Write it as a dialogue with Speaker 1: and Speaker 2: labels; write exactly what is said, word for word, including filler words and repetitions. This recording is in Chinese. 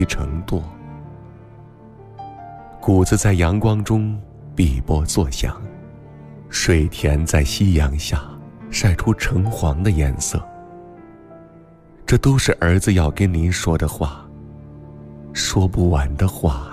Speaker 1: 成垛。谷子在阳光中碧波作响，水田在夕阳下晒出橙黄的颜色。这都是儿子要跟您说的话，说不完的话。